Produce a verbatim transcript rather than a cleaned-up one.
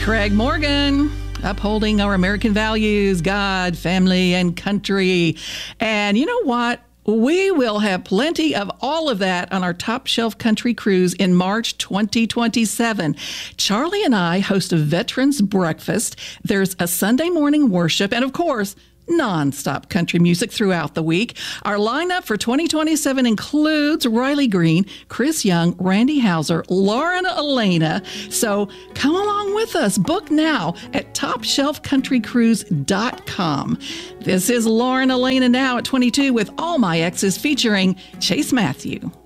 Craig Morgan, upholding our American values, God, family, and country. And you know what? We will have plenty of all of that on our Top Shelf Country Cruise in March twenty twenty-seven. Charlie and I host a veterans breakfast. There's a Sunday morning worship, and of course, non-stop country music throughout the week. Our lineup for twenty twenty-seven includes Riley Green, Chris Young, Randy Houser, Lauren Elena. So come along with us. Book now at top shelf country cruise dot com. This is Lauren Elena now at twenty-two with All My Exes featuring Chase Matthew.